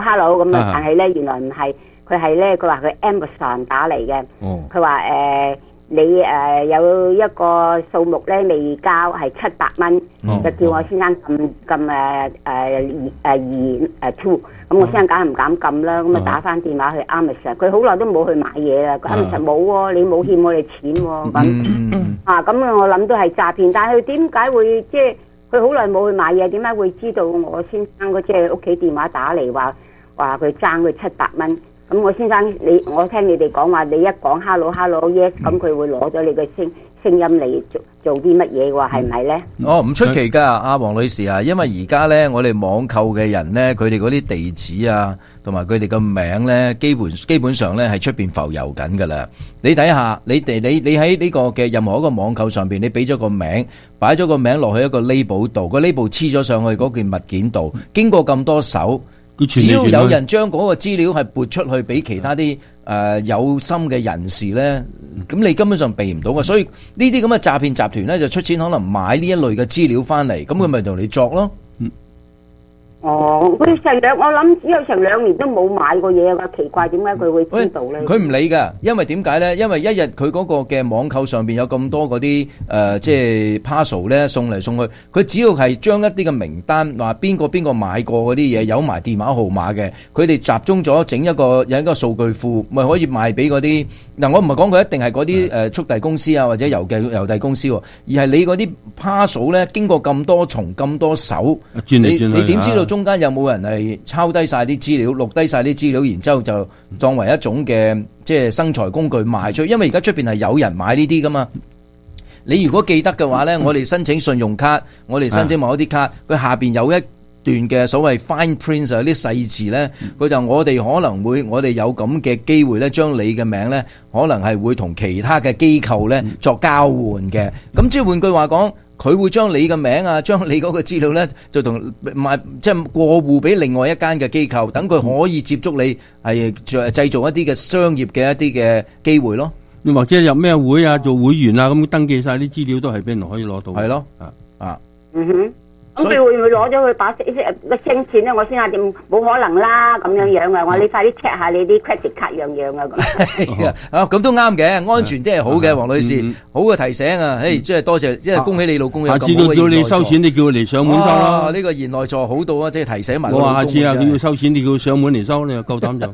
hello 咁啊，但係咧原來唔係，佢係咧佢話佢 Amazon 打嚟嘅，佢話你有一個數目咧未交係700蚊，就叫我先生撳2，咁我先生梗係唔敢撳啦，咁啊打翻電話去 Amazon， 佢好耐都冇去買嘢啦，Amazon 冇喎，你冇欠我哋錢喎，咁我諗都係詐騙，但係佢點解會即係佢好耐冇去買嘢，點解會知道我先生嗰隻屋企電話打嚟話佢爭佢700蚊？咁我先生我聽你哋講話，你一講 hello yes， 咁佢會攞咗你嘅聲音嚟做啲乜嘢喎？係唔係咧？ 唔出奇㗎，阿黃女士啊，因為而家咧我哋網購嘅人咧，佢哋嗰啲地址啊，同埋佢哋嘅名咧，基本上咧係出邊浮遊緊㗎啦。你睇下，你喺呢個嘅任何一個網購上邊，你俾咗個名，擺咗個名落去一個 label 度，個 label 黐咗上去嗰件物件度，經過咁多手。只要有人將嗰個資料係撥出去俾其他啲有心嘅人士咧，咁你根本上避唔到嘅。所以呢啲咁嘅詐騙集團咧，就出錢可能買呢一類嘅資料翻嚟，咁佢咪同你作咯。 佢我諗只有成2年都冇買過嘢啊！奇怪點解佢會知道咧？ 佢唔理㗎，因為點解咧？因為一日佢嗰個嘅網購上邊有咁多嗰啲即係 parcel 咧送嚟送去，佢只要係將一啲嘅名單話邊個買過嗰啲嘢，有埋電話號碼嘅，佢哋集中咗整有一個數據庫，咪可以賣俾嗰啲嗱。我唔係講佢一定係嗰啲速遞公司啊，或者郵遞公司，而係你嗰啲 parcel 咧經過咁多重咁多手，你點知道中間有冇人係抄低晒啲資料，錄低晒啲資料，然之後就當為一種嘅即係生財工具賣出去？因為而家出邊係有人買呢啲噶嘛。你如果記得嘅話咧，我哋申請信用卡，我哋申請某一啲卡，佢下邊有一段嘅所謂 fine print 有啲細字咧，佢就我哋有咁嘅機會咧，將你嘅名咧，可能係會同其他嘅機構咧作交換嘅。咁即係換句話講，佢會將你嘅名啊，將你嗰個資料咧，就同賣即係過戶俾另外一間嘅機構，等佢可以接觸你，係製造一啲嘅商業嘅一啲嘅機會咯。 你或者入咩會啊，做會員啊，咁登記晒啲資料都係俾人可以攞到。 係咯， 咁佢會唔會攞咗佢把個聲錢咧？我先話點冇可能啦，咁樣啊！我你快啲 check 下你啲 credit 卡樣啊咁。 咁都啱嘅，安全啲係好嘅，黃女士，好嘅提醒啊！即係多謝，即係恭喜你老公有咁好嘅言內助。下次佢叫你收錢，你叫佢嚟上門收啦。呢個言內助好到啊！即係提醒埋。我話下次啊，佢要收錢，你叫佢上門嚟收，你又夠膽就。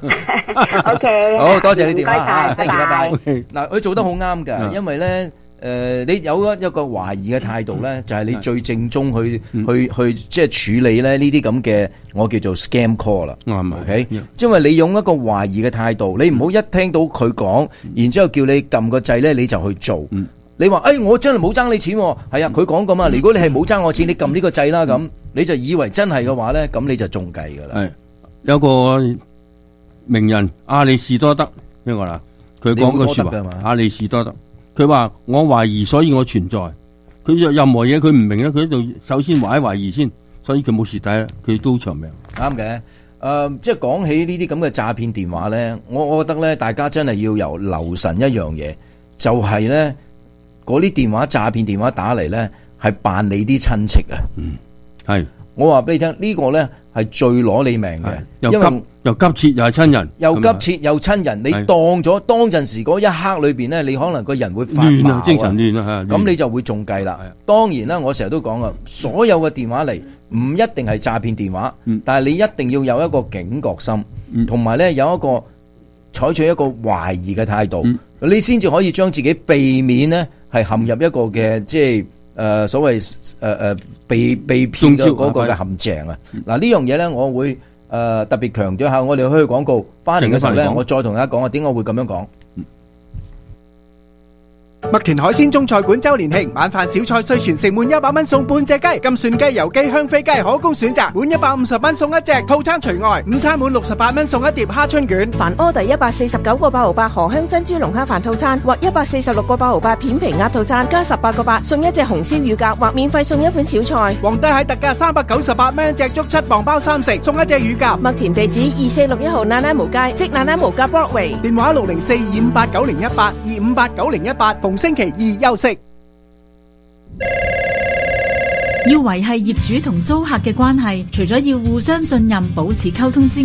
OK， 好多謝你電話啊， 拜拜。嗱，佢做得好啱㗎，因為咧。你有一個懷疑嘅態度咧，就係你最正宗去即係處理咧呢啲咁嘅我叫做 scam call 啦。OK，因為你用一個懷疑嘅態度，你唔好一聽到佢講，然之後叫你撳個掣咧，你就去做。你話我真係冇爭你錢，係啊，佢講咁嘛。如果你係冇爭我錢，你撳呢個掣啦，咁你就以為真係嘅話咧，咁你就中計噶啦。 係有個名人阿里士多德呢個啦，佢講個說話，阿里士多德。佢話我懷疑，所以我存在。佢任何嘢佢唔明咧，佢喺度首先懷疑先，所以佢冇蝕底啦，佢都好長命。 啱嘅，即係講起呢啲咁嘅詐騙電話咧，我覺得咧，大家真係要留神一樣嘢，就係咧嗰啲詐騙電話打嚟咧，係扮你啲親戚啊。 係我話俾你聽，呢個咧係最攞你命嘅，因為又急切又係親人， 又急切又親人，你當陣時嗰一刻裏邊咧，你可能個人會發亂啊，精神亂啊， 咁你就會中計啦。當然啦，我成日都講啊，所有嘅電話嚟唔一定係詐騙電話，但係你一定要有一個警覺心，同埋咧有一個採取一個懷疑嘅態度，你先至可以將自己避免呢係陷入一個嘅即係所謂被騙嘅嗰個嘅陷阱啊。嗱呢樣嘢咧，我會特別強調下，我哋去廣告翻嚟嘅時候咧，我再同大家講啊，點解我會咁樣講？ 麥田海鮮中菜館周年慶，晚飯小菜稅全城滿100蚊送半隻雞，金蒜雞、油雞、香飛雞可供選擇，滿150蚊送一隻，套餐除外。午餐滿68蚊送一碟蝦春卷。 凡 order 149個8毫8荷香珍珠龍蝦飯套餐或146個8毫8片皮鴨套餐，加18個8送一隻紅燒乳鴿或免費送一款小菜。 皇帝蟹特價398蚊隻，足7磅包3食，送一隻乳鴿。 麥田地址2461號那拉無街，即那拉無街 Broadway。 電話604-258-9018 258-9018，逢星期二休息。 要維繫業主同租客嘅關係，除咗要互相信任、保持溝通之外，